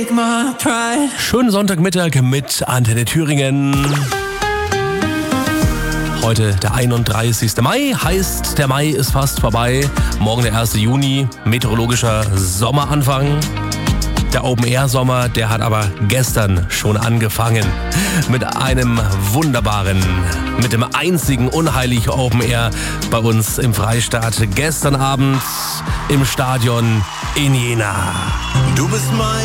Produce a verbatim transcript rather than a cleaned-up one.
Schönen Sonntagmittag mit Antenne Thüringen. Heute der einunddreißigste Mai, heißt, der Mai ist fast vorbei. Morgen der erste Juni, meteorologischer Sommeranfang. Der Open-Air-Sommer, der hat aber gestern schon angefangen. Mit einem wunderbaren, mit dem einzigen unheiligen Open-Air bei uns im Freistaat. Gestern Abend im Stadion in Jena. Du bist mein